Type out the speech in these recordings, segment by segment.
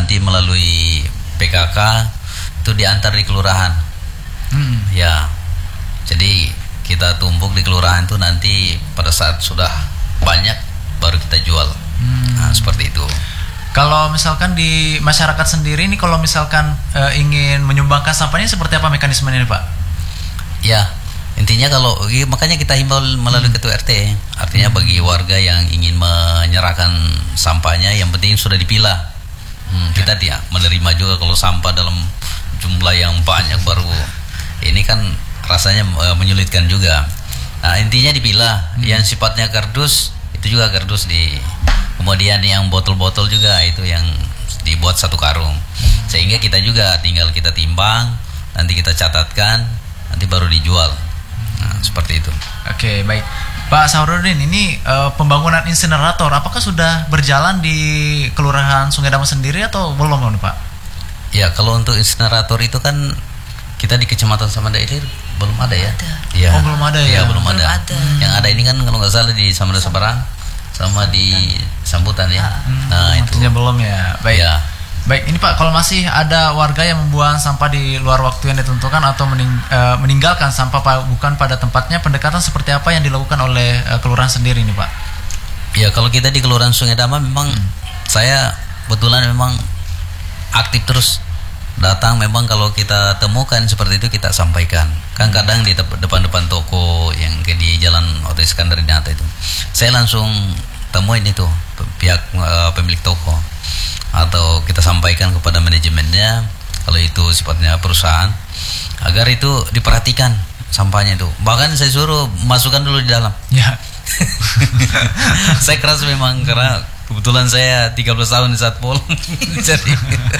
nanti melalui PKK itu diantar di kelurahan. Ya, jadi kita tumpuk di kelurahan itu nanti pada saat sudah banyak baru kita jual. Nah, seperti itu. Kalau misalkan di masyarakat sendiri ini, kalau misalkan ingin menyumbangkan sampahnya seperti apa mekanismenya nih Pak? Ya, intinya makanya kita himbau melalui ketua RT. Artinya bagi warga yang ingin menyerahkan sampahnya, yang penting sudah dipilah. Kita dia menerima juga kalau sampah dalam jumlah yang banyak baru ini kan rasanya menyulitkan juga. Nah, intinya dipilah. Yang sifatnya kardus itu juga kardus kemudian yang botol-botol juga itu yang dibuat satu karung. Sehingga kita juga tinggal kita timbang, nanti kita catatkan, nanti baru dijual. Nah, seperti itu. Oke, baik. Pak Sahrudin, ini pembangunan insinerator apakah sudah berjalan di Kelurahan Sungai Damai sendiri atau belum Pak? Ya, kalau untuk insinerator itu kan kita di Kecamatan Samada ini belum ada ya. Ya. Oh, belum ada ya. Ya, belum ada. Yang ada ini kan kalau nggak salah di Samada Seberang sama di Sambutan ya. Nah, itu. Artinya belum ya. Baik. Ya. Baik, ini Pak, kalau masih ada warga yang membuang sampah di luar waktu yang ditentukan atau meninggalkan sampah bukan pada tempatnya, pendekatan seperti apa yang dilakukan oleh kelurahan sendiri nih Pak? Ya, kalau kita di Kelurahan Sungai Damai memang saya kebetulan memang aktif terus datang, memang kalau kita temukan seperti itu kita sampaikan. Kan kadang di depan-depan toko yang di Jalan Oto Iskandar Dinata itu, saya langsung temuin itu pihak pemilik toko, atau kita sampaikan kepada manajemennya kalau itu sifatnya perusahaan agar itu diperhatikan sampahnya itu. Bahkan saya suruh masukkan dulu di dalam. Ya. Saya keras memang karena kebetulan saya 13 tahun di Satpol. Jadi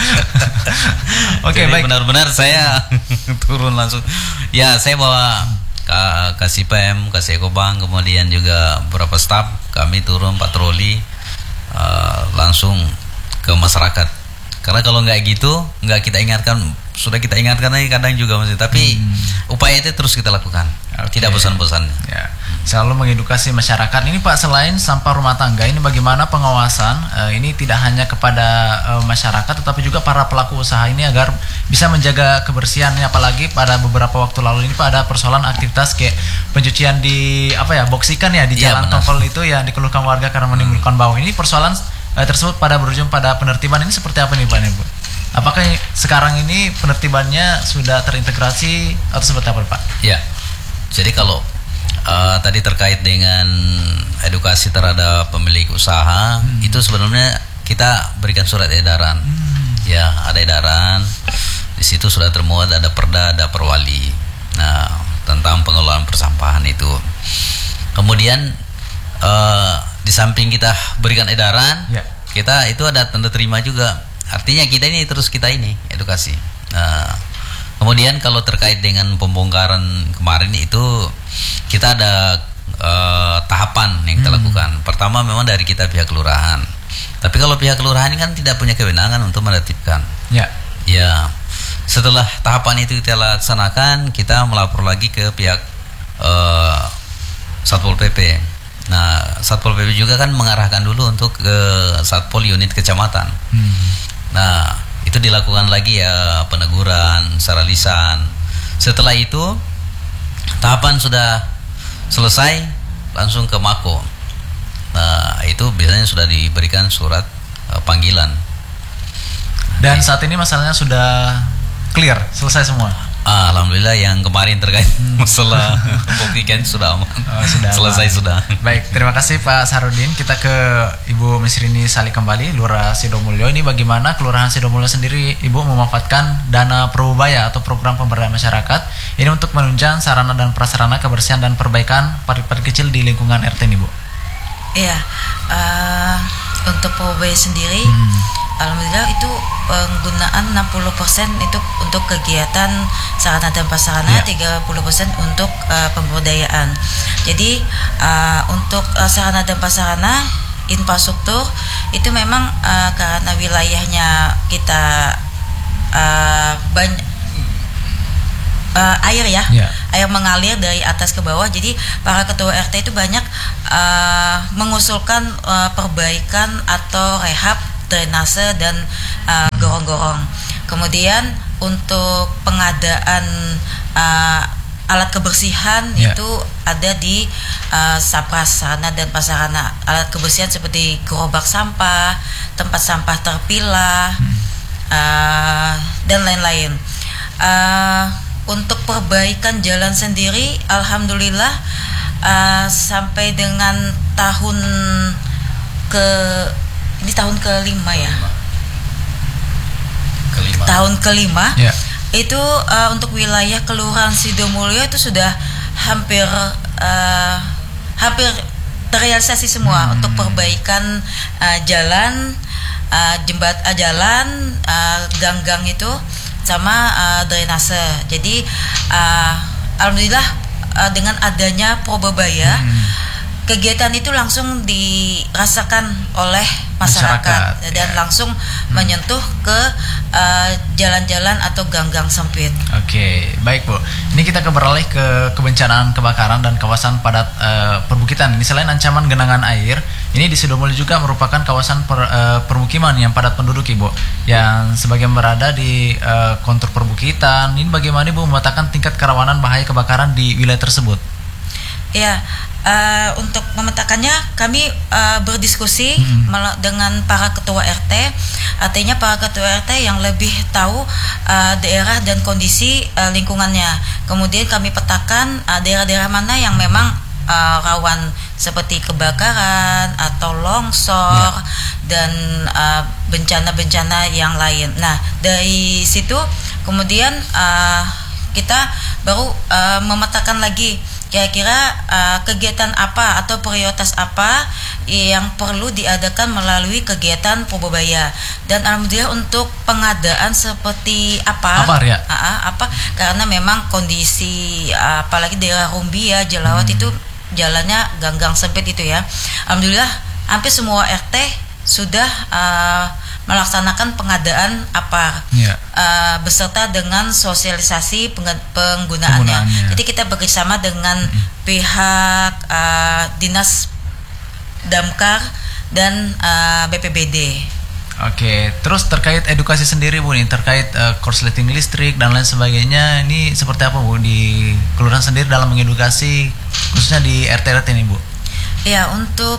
Oke, baik. Benar-benar saya turun langsung. Ya, saya bawa kasih PM, kasih Ekobank, kemudian juga beberapa staf kami turun patroli langsung ke masyarakat. Karena kalau nggak gitu, nggak kita ingatkan, sudah kita ingatkan lagi kadang juga masih. Tapi upaya itu terus kita lakukan, tidak bosan-bosan. Ya, selalu mengedukasi masyarakat. Ini Pak, selain sampah rumah tangga, ini bagaimana pengawasan? Ini tidak hanya kepada masyarakat, tetapi juga para pelaku usaha ini agar bisa menjaga kebersihannya. Apalagi pada beberapa waktu lalu ini Pak, ada persoalan aktivitas kayak pencucian di boksikan ya di jalan tongkol itu yang dikeluhkan warga karena menimbulkan bau. Ini persoalan tersebut pada berujung pada penertiban. Ini seperti apa nih Pak? Apakah sekarang ini penertibannya sudah terintegrasi atau seperti apa Pak? Ya, jadi kalau tadi terkait dengan edukasi terhadap pemilik usaha, itu sebenarnya kita berikan surat edaran. Ya, ada edaran. Di situ sudah termuat ada perda, ada perwali. Nah, tentang pengelolaan persampahan itu. Kemudian di samping kita berikan edaran, kita itu ada tanda terima juga. Artinya kita ini terus kita ini edukasi. Nah, kemudian kalau terkait dengan pembongkaran kemarin itu kita ada tahapan yang kita lakukan. Pertama memang dari kita pihak kelurahan. Tapi kalau pihak kelurahan ini kan tidak punya kewenangan untuk menertibkan. Ya. Setelah tahapan itu kita laksanakan, kita melapor lagi ke pihak Satpol PP. Nah, Satpol PP juga kan mengarahkan dulu untuk ke Satpol unit kecamatan. Nah, itu dilakukan lagi ya peneguran secara lisan. Setelah itu tahapan sudah selesai, langsung ke Mako. Nah, itu biasanya sudah diberikan surat panggilan. Dan saat ini masalahnya sudah clear, selesai semua. Alhamdulillah yang kemarin terkait masalah pembongkaran sudah aman. Selesai sudah. Baik, terima kasih Pak Sahrudin. Kita ke Ibu Misrini Sali kembali, Lurah Sidomulyo. Ini bagaimana Kelurahan Sidomulyo sendiri Ibu memanfaatkan dana Probaya atau program pemberdayaan masyarakat ini untuk menunjang sarana dan prasarana kebersihan dan perbaikan pabrik-pabrik kecil di lingkungan RT ini Bu? Iya, untuk Probaya sendiri alhamdulillah itu penggunaan 60% itu untuk kegiatan sarana dan prasarana, 30% untuk pemberdayaan. Jadi untuk sarana dan prasarana infrastruktur itu memang karena wilayahnya kita banyak air ya, air mengalir dari atas ke bawah. Jadi para ketua RT itu banyak mengusulkan perbaikan atau rehab drainase dan gorong-gorong. Kemudian untuk pengadaan alat kebersihan itu ada di prasarana dan prasarana. Alat kebersihan seperti gerobak sampah, tempat sampah terpilah, dan lain-lain. Untuk perbaikan jalan sendiri, alhamdulillah sampai dengan tahun kelima ya. Tahun kelima itu untuk wilayah Kelurahan Sidomulyo itu sudah hampir terrealisasi semua untuk perbaikan jalan, jalan, gang-gang itu sama drainase. Jadi alhamdulillah dengan adanya Probebaya, kegiatan itu langsung dirasakan oleh masyarakat dan langsung menyentuh ke jalan-jalan atau gang-gang sempit. Oke, baik Bu. Ini kita beralih ke kebencanaan kebakaran dan kawasan padat perbukitan. Ini selain ancaman genangan air, ini di Sidomulyo juga merupakan kawasan permukiman yang padat penduduk, Ibu, yang sebagian berada di kontur perbukitan. Ini bagaimana Ibu memetakan tingkat kerawanan bahaya kebakaran di wilayah tersebut? Ya, untuk memetakannya kami berdiskusi dengan para ketua RT. Artinya para ketua RT yang lebih tahu daerah dan kondisi lingkungannya. Kemudian kami petakan daerah-daerah mana yang memang rawan seperti kebakaran atau longsor dan bencana-bencana yang lain. Nah, dari situ kemudian kita baru memetakan lagi kira-kira kegiatan apa atau prioritas apa yang perlu diadakan melalui kegiatan Probebaya. Dan alhamdulillah untuk pengadaan seperti apa karena memang kondisi apalagi daerah Rumbia, Jelawat itu jalannya gang-gang sempit itu ya. Alhamdulillah hampir semua RT sudah melaksanakan pengadaan beserta dengan sosialisasi penggunaannya. Jadi kita bekerjasama dengan pihak Dinas Damkar dan BPBD. Oke, terus terkait edukasi sendiri Bu nih, terkait korsleting listrik dan lain sebagainya, ini seperti apa Bu di kelurahan sendiri dalam mengedukasi khususnya di RT-RT ini Bu? Ya, untuk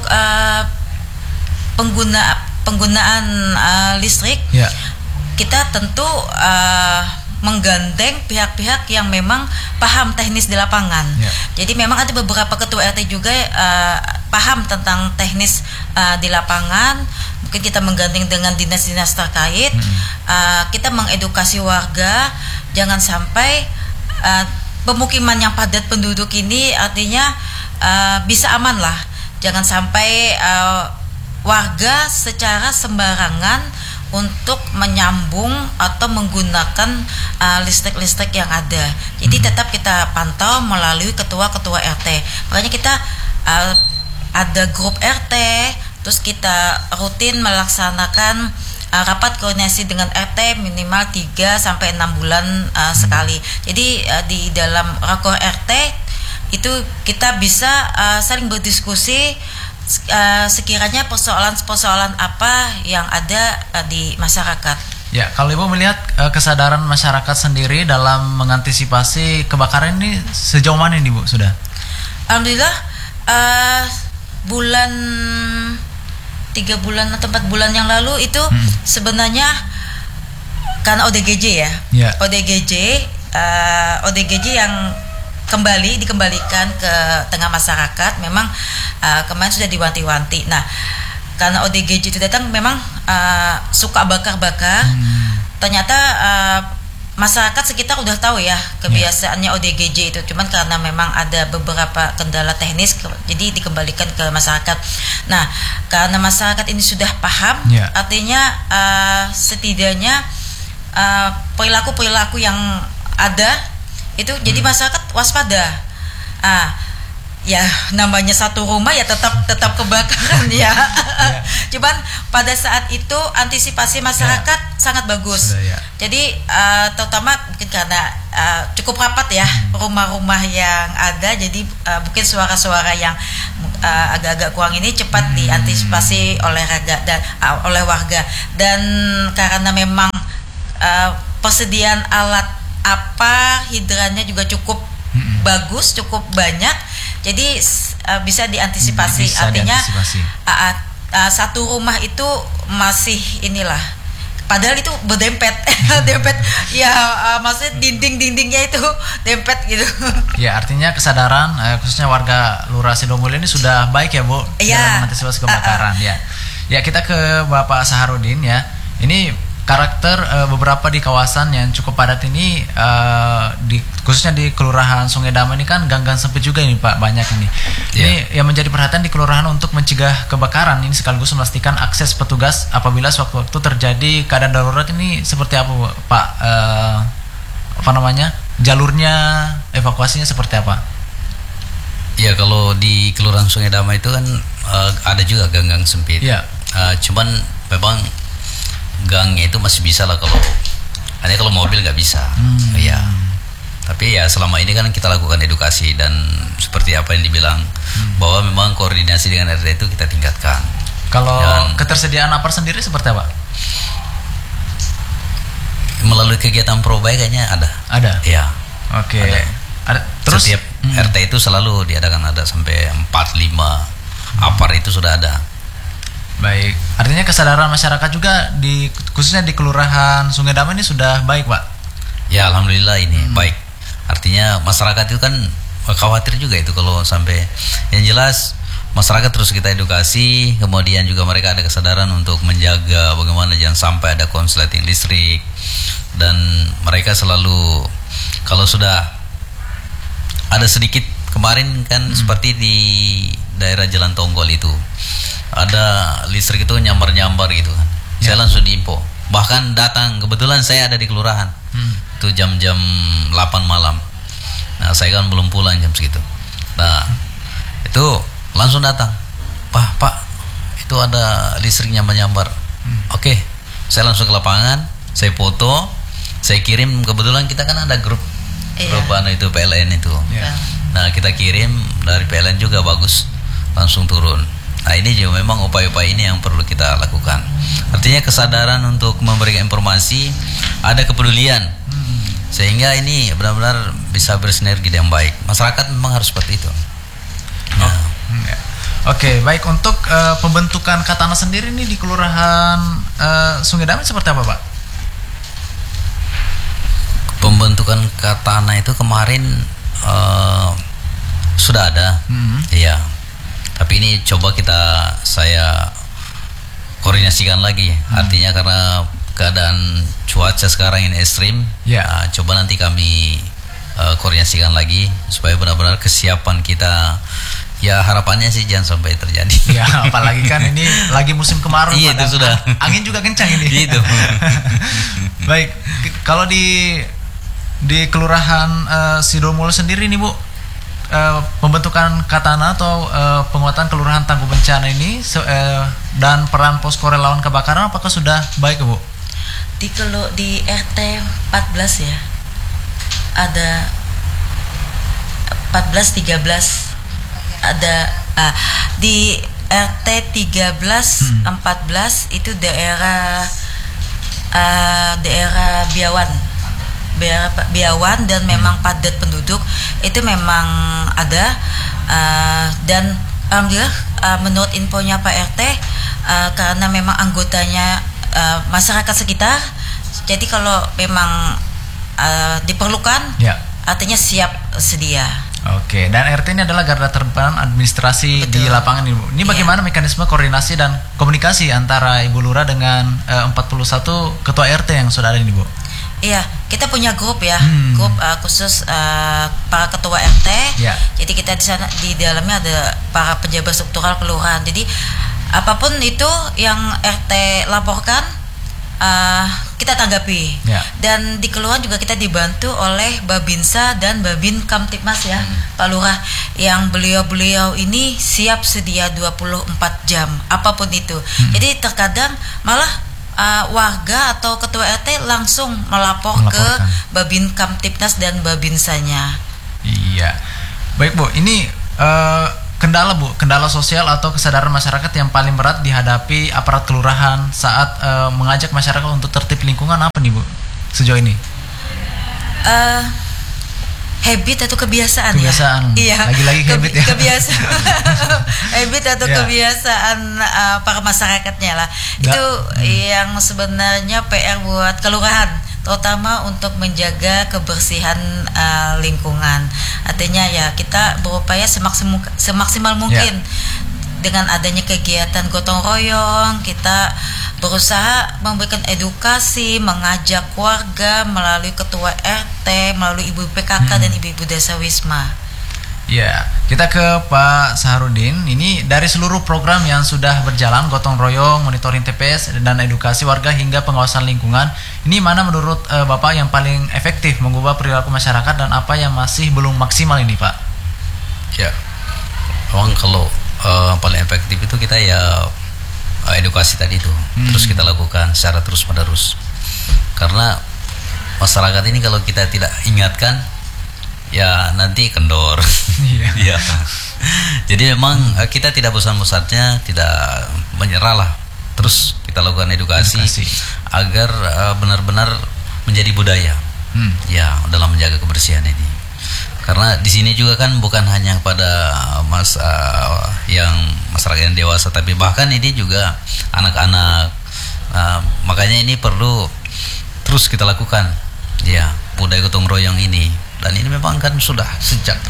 penggunaan listrik, kita tentu menggandeng pihak-pihak yang memang paham teknis di lapangan. Jadi memang ada beberapa ketua RT juga paham tentang teknis di lapangan. Mungkin kita menggandeng dengan dinas-dinas terkait. Kita mengedukasi warga jangan sampai pemukiman yang padat penduduk ini artinya bisa aman lah. Jangan sampai warga secara sembarangan untuk menyambung atau menggunakan listrik-listrik yang ada. Jadi tetap kita pantau melalui ketua-ketua RT. Makanya kita ada grup RT, terus kita rutin melaksanakan rapat koordinasi dengan RT minimal 3-6 bulan sekali. Jadi di dalam rakor RT itu kita bisa saling berdiskusi sekiranya persoalan-persoalan apa yang ada di masyarakat. Ya, kalau Ibu melihat kesadaran masyarakat sendiri dalam mengantisipasi kebakaran ini sejauh mana ini Bu sudah? Alhamdulillah 3 bulan atau 4 bulan yang lalu itu sebenarnya karena ODGJ ya. ODGJ yang dikembalikan ke tengah masyarakat. Memang kemarin sudah diwanti-wanti. Nah, karena ODGJ itu datang memang suka bakar-bakar. Ternyata masyarakat sekitar udah tahu ya kebiasaannya ODGJ itu. Cuman karena memang ada beberapa kendala teknis jadi dikembalikan ke masyarakat. Nah, karena masyarakat ini sudah paham, artinya setidaknya perilaku-perilaku yang ada itu jadi masyarakat waspada. Ya namanya satu rumah ya tetap kebakaran ya. Cuman pada saat itu antisipasi masyarakat sangat bagus. Jadi terutama mungkin karena cukup rapat ya rumah-rumah yang ada, jadi mungkin suara-suara yang agak-agak kurang ini cepat diantisipasi oleh oleh warga. Dan karena memang persediaan alat hidrannya juga cukup bagus, cukup banyak, jadi bisa diantisipasi. Artinya satu rumah itu masih padahal itu berdempet, dempet ya, maksudnya dinding-dindingnya itu dempet gitu. Ya, artinya kesadaran khususnya warga Lurah Sidomulyo ini sudah baik ya, Bu, dalam mengantisipasi kebakaran. Ya, kita ke Bapak Saharudin ya. Ini karakter beberapa di kawasan yang cukup padat ini, khususnya di Kelurahan Sungai Damai ini kan gang-gang sempit juga ini Pak, banyak ini. Ini yang menjadi perhatian di kelurahan untuk mencegah kebakaran ini sekaligus memastikan akses petugas apabila sewaktu-waktu terjadi keadaan darurat ini seperti apa Pak? Jalurnya, evakuasinya seperti apa? Ya, kalau di Kelurahan Sungai Damai itu kan ada juga gang-gang sempit. Ya. Cuman memang gangnya itu masih bisa lah, hanya kalau mobil nggak bisa. Ya, tapi ya selama ini kan kita lakukan edukasi dan seperti apa yang dibilang bahwa memang koordinasi dengan RT itu kita tingkatkan. Kalau ketersediaan APR sendiri seperti apa? Melalui kegiatan Probay kayaknya ada. Ya. Oke. Ada. Terus setiap RT itu selalu diadakan, ada sampai 4-5 APR itu sudah ada. Baik, artinya kesadaran masyarakat juga khususnya di Kelurahan Sungai Damai ini sudah baik, Pak? Ya, alhamdulillah ini baik. Artinya masyarakat itu kan khawatir juga itu kalau sampai, yang jelas masyarakat terus kita edukasi, kemudian juga mereka ada kesadaran untuk menjaga bagaimana jangan sampai ada konsleting listrik, dan mereka selalu kalau sudah ada sedikit kemarin kan seperti di daerah Jalan Tonggol itu ada listrik itu nyambar-nyambar gitu kan. Saya langsung diinfo. Bahkan datang, kebetulan saya ada di kelurahan. Itu jam-jam 8 malam. Nah, saya kan belum pulang jam segitu. Nah, itu langsung datang. Pak, itu ada listrik nyambar-nyambar. Oke, saya langsung ke lapangan, saya foto, saya kirim. Kebetulan kita kan ada grup itu PLN itu. Nah, kita kirim dari PLN juga bagus, langsung turun. Nah, ini juga memang upaya-upaya ini yang perlu kita lakukan. Artinya kesadaran untuk memberikan informasi, ada kepedulian, sehingga ini benar-benar bisa bersinergi dengan baik. Masyarakat memang harus seperti itu. Nah. Oke, baik. Untuk pembentukan Katana sendiri ini di Kelurahan Sungai Damai seperti apa, Pak? Pembentukan Katana itu kemarin sudah ada, iya. Tapi ini coba saya koordinasikan lagi. Artinya karena keadaan cuaca sekarang ini ekstrim, coba nanti kami koordinasikan lagi supaya benar-benar kesiapan kita. Ya, harapannya sih jangan sampai terjadi. Ya, apalagi kan ini lagi musim kemarau. Iya, itu sudah. Angin juga kencang ini. Gitu. Baik, kalau di Kelurahan Sidomulyo sendiri nih, Bu, pembentukan Katana atau penguatan Kelurahan Tangguh Bencana ini dan peran posko relawan kebakaran apakah sudah baik, Bu? Di RT 14 ya, ada 14, 13 ada di RT 13, 14 itu daerah Biawan dan memang padat penduduk, itu memang ada, dan alhamdulillah menurut infonya Pak RT, karena memang anggotanya masyarakat sekitar, jadi kalau memang diperlukan, artinya siap sedia. Oke, dan RT ini adalah garda terdepan administrasi. Betul. Di lapangan ini, Bu. Ini bagaimana mekanisme koordinasi dan komunikasi antara Ibu Lurah dengan 41 ketua RT yang sudah ada ini, Bu? Iya, kita punya grup ya, grup khusus para ketua RT. Jadi kita di sana, di dalamnya ada para pejabat struktural kelurahan. Jadi apapun itu yang RT laporkan, kita tanggapi. Dan di kelurahan juga kita dibantu oleh Babinsa dan Babin Kamtipmas ya, Pak Lurah, yang beliau ini siap sedia 24 jam apapun itu. Jadi terkadang malah warga atau ketua RT langsung melaporkan ke Babin Kamtipnas dan Babinsanya. Iya. Baik, Bu, ini kendala sosial atau kesadaran masyarakat yang paling berat dihadapi aparat kelurahan saat mengajak masyarakat untuk tertib lingkungan apa nih Bu sejauh ini? Habit atau kebiasaan ya? Iya. Lagi-lagi habit ya. Kebiasaan. Habit atau kebiasaan para masyarakatnya lah. Itu yang sebenarnya PR buat kelurahan, terutama untuk menjaga kebersihan lingkungan. Artinya ya kita berupaya semaksimal mungkin. Dengan adanya kegiatan gotong royong, kita berusaha memberikan edukasi, mengajak warga melalui ketua RT, melalui ibu PKK dan ibu-ibu desa Wisma. Ya, kita ke Pak Saharudin. Ini dari seluruh program yang sudah berjalan, gotong royong, monitoring TPS dan edukasi warga hingga pengawasan lingkungan, ini mana menurut Bapak yang paling efektif mengubah perilaku masyarakat dan apa yang masih belum maksimal ini, Pak? Ya, memang kalau paling efektif itu kita ya edukasi tadi itu terus kita lakukan secara terus menerus, karena masyarakat ini kalau kita tidak ingatkan ya nanti kendor. Ya. Jadi memang kita tidak bosan-bosannya, tidak menyerah lah, terus kita lakukan edukasi. Agar benar-benar menjadi budaya ya dalam menjaga kebersihan ini. Karena di sini juga kan bukan hanya pada yang masyarakat yang dewasa, tapi bahkan ini juga anak-anak. Makanya ini perlu terus kita lakukan ya budaya gotong royong ini, dan ini memang kan sudah sejak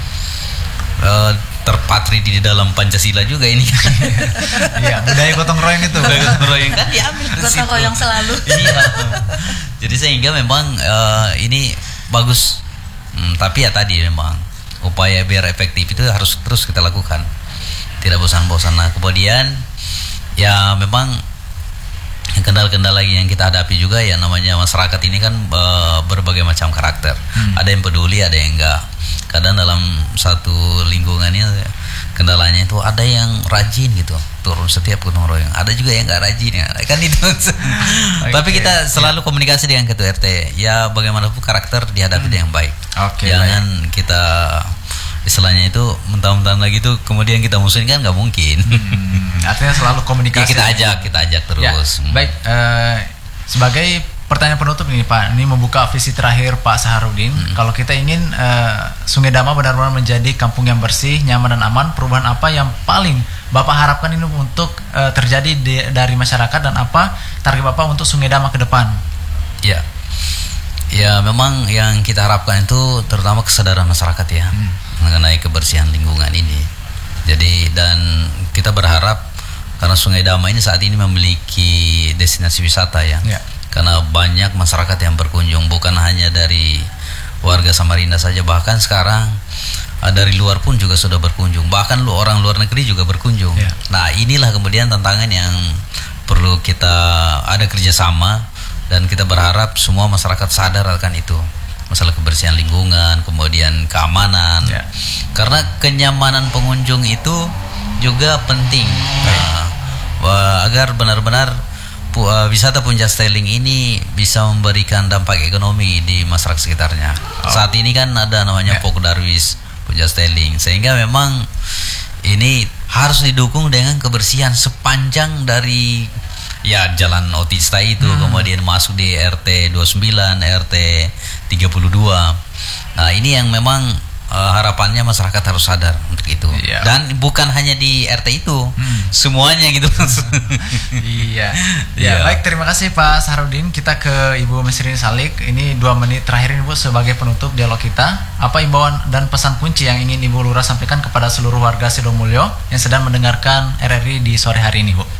terpatri di dalam Pancasila juga ini. Iya, budaya gotong royong itu. Budaya gotong royong kan diambil gotong royong selalu. Iya. Jadi sehingga memang ini bagus. Tapi ya tadi memang upaya biar efektif itu harus terus kita lakukan, tidak bosan-bosan. Nah kemudian ya memang kendala-kendala yang kita hadapi juga ya, namanya masyarakat ini kan berbagai macam karakter. Ada yang peduli, ada yang enggak. Kadang dalam satu lingkungannya kendalanya itu ada yang rajin gitu, turun setiap gotong royong. Ada juga yang enggak rajin ya, kan itu. Tapi kita selalu komunikasi dengan ketua RT. Ya bagaimanapun karakter dihadapi dengan baik. Jangan kita istilahnya itu mentah-mentah lagi tuh kemudian kita musuhin, kan nggak mungkin. Artinya selalu komunikasi. Ya, kita ajak terus. Ya, baik. Sebagai pertanyaan penutup nih Pak, ini membuka visi terakhir Pak Saharudin. Kalau kita ingin Sungai Dama benar-benar menjadi kampung yang bersih, nyaman dan aman, perubahan apa yang paling Bapak harapkan ini untuk terjadi dari masyarakat, dan apa target Bapak untuk Sungai Dama ke depan? Ya memang yang kita harapkan itu terutama kesadaran masyarakat ya mengenai kebersihan lingkungan ini. Jadi dan kita berharap karena Sungai Dama ini saat ini memiliki destinasi wisata ya. Karena banyak masyarakat yang berkunjung, bukan hanya dari warga Samarinda saja, bahkan sekarang dari luar pun juga sudah berkunjung, bahkan orang luar negeri juga berkunjung. Nah inilah kemudian tantangan yang perlu kita ada kerjasama, dan kita berharap semua masyarakat sadar akan itu, masalah kebersihan lingkungan, kemudian keamanan. Karena kenyamanan pengunjung itu juga penting agar benar-benar wisata Puncak Steling ini bisa memberikan dampak ekonomi di masyarakat sekitarnya. Saat ini kan ada namanya Pok Darwis Puncak Steling, sehingga memang ini harus didukung dengan kebersihan sepanjang dari ya Jalan Otista itu, kemudian masuk di RT 29, RT 32. Nah ini yang memang harapannya masyarakat harus sadar untuk itu. Dan bukan hanya di RT itu, semuanya gitu. Baik, terima kasih Pak Saharudin. Kita ke Ibu Mesrin Salik. Ini 2 menit terakhir ini Bu sebagai penutup dialog kita. Apa imbauan dan pesan kunci yang ingin Ibu Lurah sampaikan kepada seluruh warga Sidomulyo yang sedang mendengarkan RRI di sore hari ini, Bu?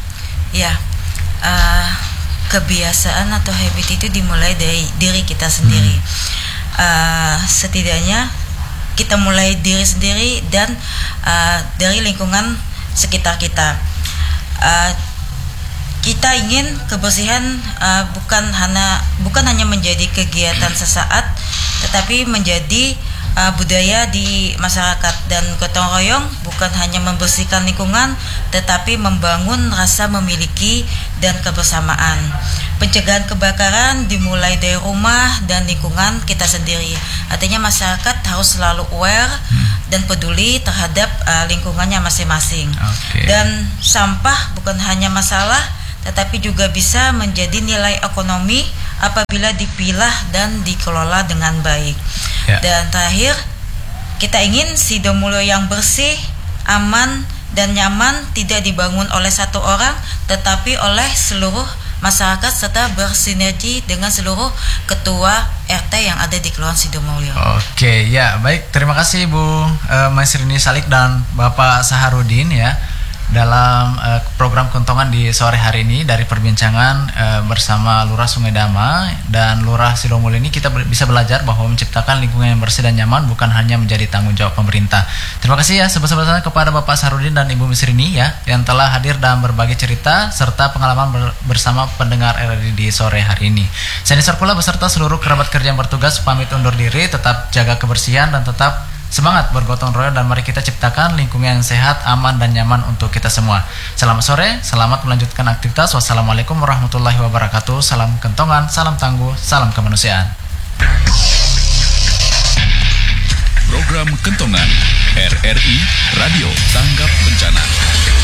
Kebiasaan atau habit itu dimulai dari diri kita sendiri. Setidaknya kita mulai diri sendiri dan dari lingkungan sekitar kita. Kita ingin kebersihan bukan hanya menjadi kegiatan sesaat, tetapi menjadi budaya di masyarakat. Dan gotong royong bukan hanya membersihkan lingkungan, tetapi membangun rasa memiliki dan kebersamaan. Pencegahan kebakaran dimulai dari rumah dan lingkungan kita sendiri. Artinya masyarakat harus selalu aware dan peduli terhadap lingkungannya masing-masing. Dan sampah bukan hanya masalah, tetapi juga bisa menjadi nilai ekonomi apabila dipilah dan dikelola dengan baik. Dan terakhir, kita ingin Sidomulyo yang bersih, aman, dan nyaman tidak dibangun oleh satu orang, tetapi oleh seluruh masyarakat serta bersinergi dengan seluruh ketua RT yang ada di Kelurahan Sidomulyo. Oke, ya baik. Terima kasih Bu Maisrini Salik dan Bapak Saharudin ya dalam program Kentongan di sore hari ini. Dari perbincangan bersama Lurah Sungai Dama dan Lurah Sidomulyo ini kita bisa belajar bahwa menciptakan lingkungan yang bersih dan nyaman bukan hanya menjadi tanggung jawab pemerintah. Terima kasih ya sebesar-besarnya kepada Bapak Saharudin dan Ibu Maisrini ya yang telah hadir dan berbagi cerita serta pengalaman bersama pendengar RRI di sore hari ini. Saya Nisar Kula beserta seluruh kerabat kerja yang bertugas pamit undur diri, tetap jaga kebersihan dan tetap semangat bergotong royong, dan mari kita ciptakan lingkungan yang sehat, aman, dan nyaman untuk kita semua. Selamat sore, selamat melanjutkan aktivitas. Wassalamualaikum warahmatullahi wabarakatuh. Salam Kentongan, salam tangguh, salam kemanusiaan. Program Kentongan RRI Radio Tanggap Bencana.